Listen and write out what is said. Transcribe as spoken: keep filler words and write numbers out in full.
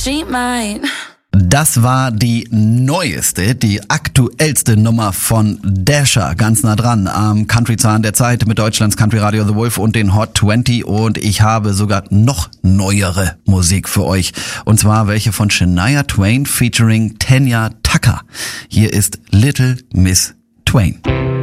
she might. Das war die neueste, die aktuellste Nummer von Dasher, ganz nah dran am Country-Zahn der Zeit mit Deutschlands Country Radio The Wolf und den Hot zwanzig, und ich habe sogar noch neuere Musik für euch, und zwar welche von Shania Twain featuring Tanya Tucker. Hier ist Little Miss Twain.